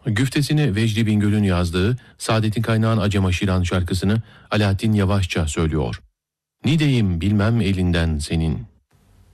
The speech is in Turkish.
Güftesini Vecdi Bingöl'ün yazdığı Saadettin Kaynağ'ın Acema Şiran şarkısını Alaaddin Yavaşça söylüyor. Ni deyim bilmem elinden senin.